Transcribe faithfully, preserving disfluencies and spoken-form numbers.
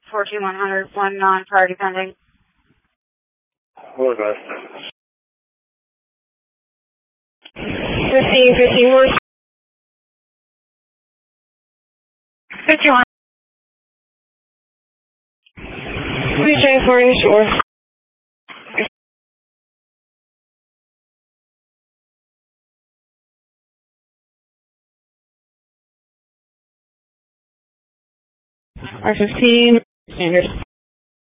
fourteen one hundred, one non-priority pending. What about? fifteen fifty-one. fifty-one. Please transport you shore. R fifteen, standard.